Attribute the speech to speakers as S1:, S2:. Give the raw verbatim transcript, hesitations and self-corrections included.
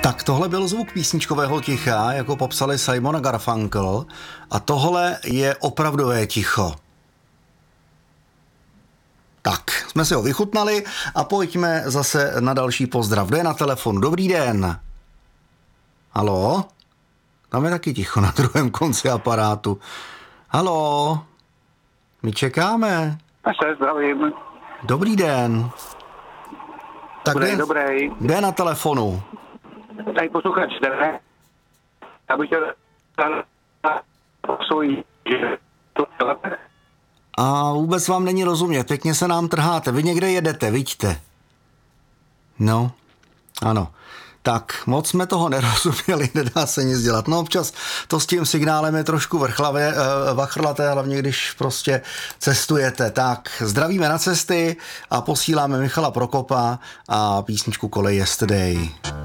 S1: Tak tohle byl zvuk písničkového ticha, jako popsali Simon a Garfunkel, a tohle je opravdové ticho. Tak, jsme si ho vychutnali a pojďme zase na další pozdrav. Kdo je na telefonu? Dobrý den. Haló? Tam je taky ticho na druhém konci aparátu. Haló? My čekáme.
S2: A se zdravím.
S1: Dobrý den. Tak
S2: Dobrý,
S1: kde,
S2: dobrý.
S1: kde je na telefonu?
S2: Tady posluchač, ne? Já bych chtěl svůj...
S1: A vůbec vám není rozumět, pěkně se nám trháte. Vy někde jedete, vidíte? No, ano. Tak, moc jsme toho nerozuměli, nedá se nic dělat. No občas to s tím signálem je trošku vrchlavé, vachrlaté, hlavně když prostě cestujete. Tak, zdravíme na cesty a posíláme Michala Prokopa a písničku Kolej Yesterday.